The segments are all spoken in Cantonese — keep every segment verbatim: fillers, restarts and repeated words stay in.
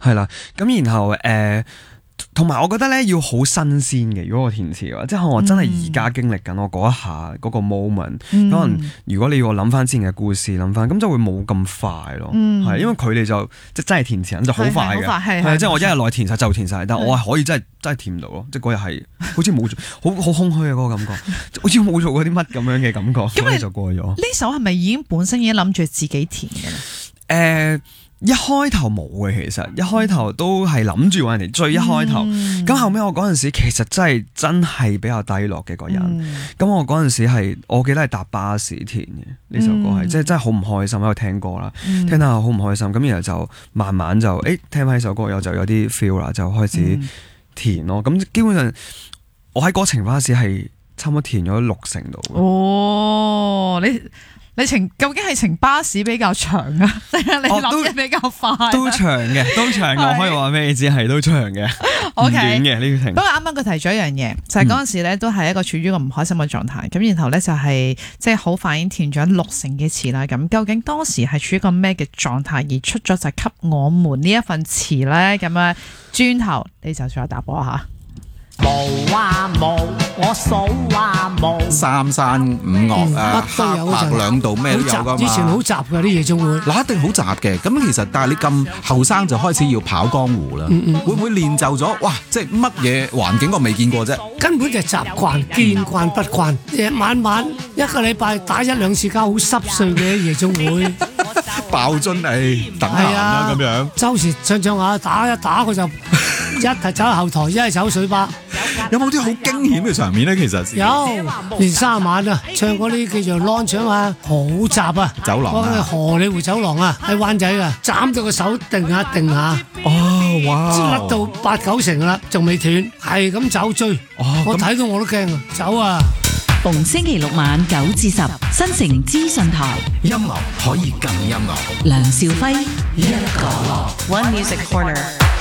係啦，咁然後誒。同埋我覺得咧要好新鮮嘅，如果我填詞嘅話，即係可能我真係而家經歷緊我嗰一下嗰個 moment，嗯、可能如果你要我諗翻之前嘅故事，諗翻咁就會冇咁快咯，係、嗯、因為佢哋就即係真係填詞人就好快嘅，係即係我一日內填晒就填晒，但係我係可以真係真係填唔到咯，即係嗰日係好似冇做，好好空虛嘅嗰個感覺，好似冇做過啲乜咁樣嘅感覺，所以就過咗。呢首係咪已經本身已經諗住自己填嘅咧？誒、 呃。一開頭冇嘅，其實一開頭都係諗住揾人哋追。一開頭，咁、嗯、後尾我嗰陣時其實真係真係比較低落嘅個人。咁、嗯、我嗰陣時係，我記得係搭巴士填嘅呢首歌係，即係真係好唔開心喺度聽歌啦，嗯、聽得好唔開心。咁然後就慢慢就誒聽翻呢首歌，又就有啲 feel 啦，就開始填咯。咁、嗯、基本上我喺歌程巴士係差唔多填咗六成度。 哦，你。你程究竟係程巴士比較長啊，定係你諗嘅比較快、啊哦？都長嘅，都長嘅，我可以話俾你知係都長嘅，唔短嘅呢個程。不過啱啱佢提咗一樣嘢，就係嗰陣時咧都係一個處於一個唔開心嘅狀態，咁、嗯、然後咧就係即係好快已經填咗六成嘅詞啦。咁究竟當時係處於一個咩嘅狀態而出咗就係給我們呢一份詞咧？咁啊，轉頭你就再答我下。 冇啊冇，我數啊冇。 三山五岳啊，黑白兩道咩都有噶嘛。 以前好雜噶啲夜總會， 嗱一定好雜嘅。咁其實但係你咁後生就開始要跑江湖啦， 嗯嗯、 會唔會練就咗？哇！即係乜嘢環境我未見過啫？ 根本就係習慣，見慣不慣。夜晚晚一個禮拜打一兩次交，好濕碎嘅夜總會。 爆樽誒，等閒啦咁樣。 周時唱唱下打一打佢就一係走後台，一係走水吧。 有冇啲好驚險嘅場面咧？其實有，連三晚啊，唱嗰啲叫做 launch 啊，好雜啊， 走廊啊， 嗰個荷里活走廊啊，喺灣仔啊，斬到個手定下定下， 哦哇， 甩到八九成啦，仲未斷，係咁走追，哦、我睇到我都驚啊，走啊！ 逢星期六晚九至十，新城資訊台， 音樂可以更音樂。 梁兆輝， 一個 One Music Corner。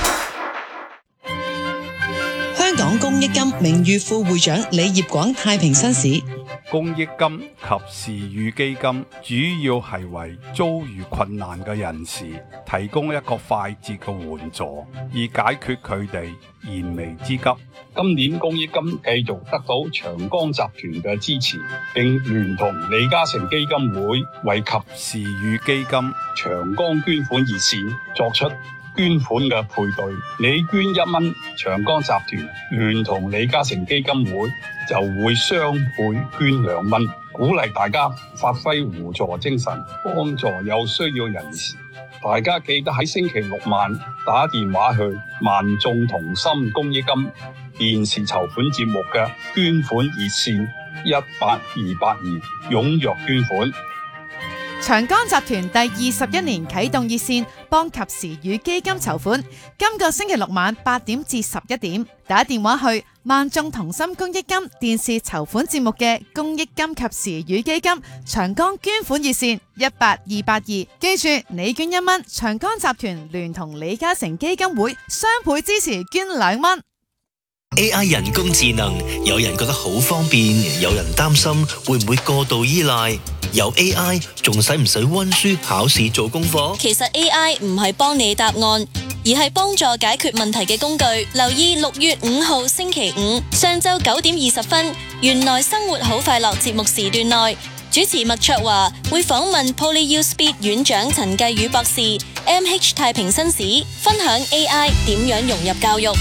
香港公益金名譽副會長李業廣太平紳士。 公益金及時雨基金主要係為遭遇困難嘅人士提供一個快捷嘅援助，以解決佢哋燃眉之急。今年公益金繼續得到長江集團嘅支持，並聯同李嘉誠基金會為及時雨基金長江捐款熱線作出捐款嘅配對，你捐一蚊，長江集團聯同李嘉誠基金會就會雙倍捐兩蚊，鼓勵大家發揮互助精神，幫助有需要人士。大家記得喺星期六晚打電話去萬眾同心公益金電視籌款節目嘅捐款熱線一八二八二，踴躍捐款。 長江集團第二十一年啟動熱線，幫及時雨基金籌款。今個星期六晚八點至十一點，打電話去萬眾同心公益金電視籌款節目嘅公益金及時雨基金長江捐款熱線一八二八二。記住，你捐一蚊，長江集團聯同李嘉誠基金會雙倍支持捐兩蚊。 A I 人工智能，有人覺得好方便，有人擔心會唔會過度依賴。有 A I 仲使唔使溫書考試做功課？ 其實 A I 唔係幫你答案，而係幫助解決問題嘅工具。留意六月五號星期五上晝九點二十分，原來生活好快樂節目時段內，主持麥卓華會訪問 PolyU Speed 院長陳繼宇博士、M H 太平紳士，分享 A I 點樣融入教育。